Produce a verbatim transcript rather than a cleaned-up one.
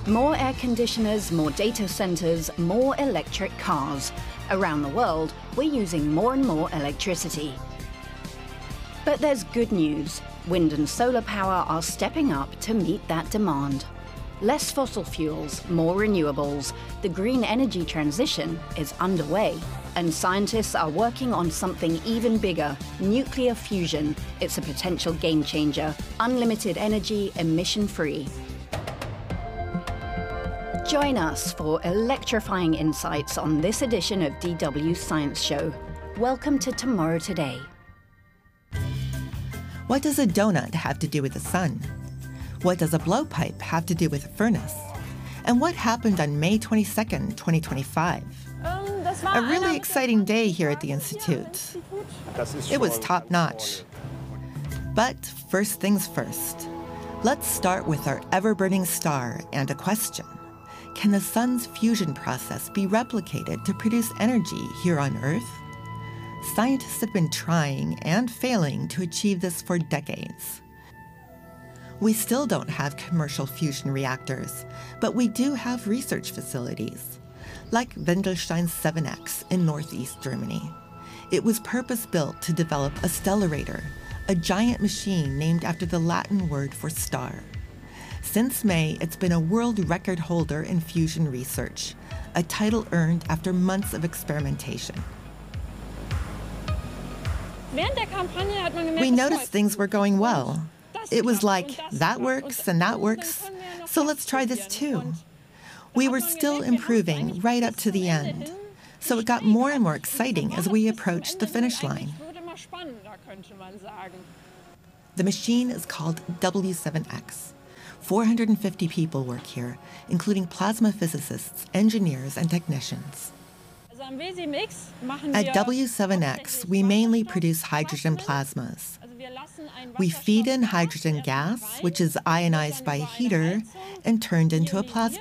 More air conditioners, more data centers, more electric cars. Around the world, we're using more and more electricity. But there's good news. Wind and solar power are stepping up to meet that demand. Less fossil fuels, more renewables. The green energy transition is underway. And scientists are working on something even bigger, nuclear fusion. It's a potential game changer. Unlimited energy, emission-free. Join us for electrifying insights on this edition of D W's Science Show. Welcome to Tomorrow Today. What does a donut have to do with the sun? What does a blowpipe have to do with a furnace? And what happened on May twenty-second, twenty twenty-five? A really exciting day here at the Institute. It was top-notch. But first things first. Let's start with our ever-burning star and a question. Can the sun's fusion process be replicated to produce energy here on Earth? Scientists have been trying and failing to achieve this for decades. We still don't have commercial fusion reactors, but we do have research facilities, like Wendelstein seven X in northeast Germany. It was purpose-built to develop a stellarator, a giant machine named after the Latin word for star. Since May, it's been a world record holder in fusion research, a title earned after months of experimentation. We noticed things were going well. It was like, that works and that works, so let's try this too. We were still improving right up to the end, so it got more and more exciting as we approached the finish line. The machine is called W seven X. four hundred fifty people work here, including plasma physicists, engineers, and technicians. At W seven X, we mainly produce hydrogen plasmas. We feed in hydrogen gas, which is ionized by a heater and turned into a plasma.